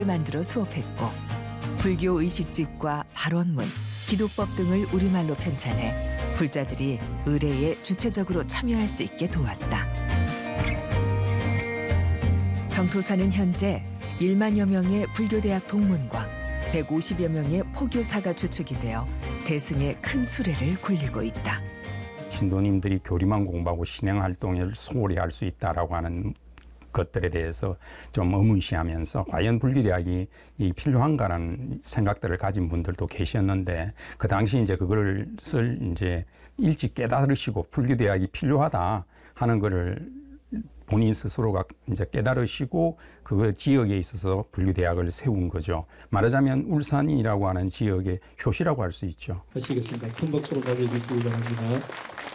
만들어 수업했고 불교 의식집과 발원문, 기도법 등을 우리말로 편찬해 불자들이 의례에 주체적으로 참여할 수 있게 도왔다. 정토사는 현재 1만여 명의 불교대학 동문과 150여 명의 포교사가 주축이 되어 대승의 큰 수레를 굴리고 있다. 신도님들이 교리만 공부하고 신행활동을 소홀히 할 수 있다라고 하는 것들에 대해서 좀 의문시하면서 과연 불교대학이 필요한가라는 생각들을 가진 분들도 계셨는데, 그 당시 이제 그것을 이제 일찍 깨달으시고 불교대학이 필요하다 하는 것을 본인 스스로가 이제 깨달으시고 그 지역에 있어서 불교대학을 세운 거죠. 말하자면 울산이라고 하는 지역의 효시라고 할 수 있죠. 하시겠습니다. 큰 박수로 맞이해 주시기 바랍니다.